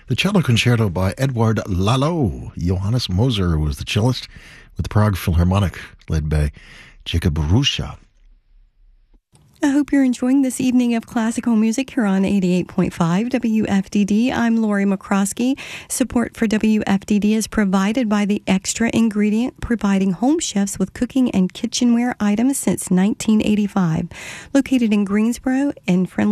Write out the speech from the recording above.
The cello concerto by Edouard Lalo. Johannes Moser was the cellist, with the Prague Philharmonic led by Jacob Ruscha. I hope you're enjoying this evening of classical music here on 88.5 WFDD. I'm Lori McCroskey. Support for WFDD is provided by The Extra Ingredient, providing home chefs with cooking and kitchenware items since 1985. Located in Greensboro and friendly